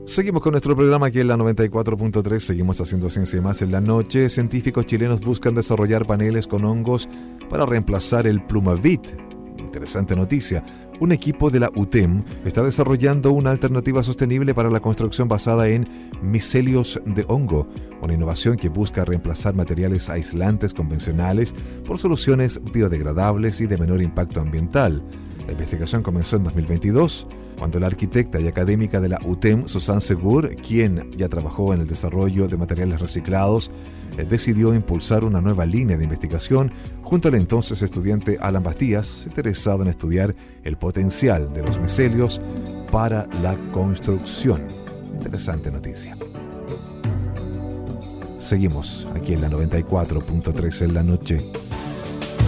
Seguimos con nuestro programa aquí en la 94.3, seguimos haciendo ciencia y más en la noche. Científicos chilenos buscan desarrollar paneles con hongos para reemplazar el Plumavit. Interesante noticia. Un equipo de la UTEM está desarrollando una alternativa sostenible para la construcción basada en micelios de hongo, una innovación que busca reemplazar materiales aislantes convencionales por soluciones biodegradables y de menor impacto ambiental. La investigación comenzó en 2022, cuando la arquitecta y académica de la UTEM, Susan Segur, quien ya trabajó en el desarrollo de materiales reciclados, decidió impulsar una nueva línea de investigación junto al entonces estudiante Alan Bastías, interesado en estudiar el potencial de los micelios para la construcción. Interesante noticia. Seguimos aquí en la 94.3 en la noche.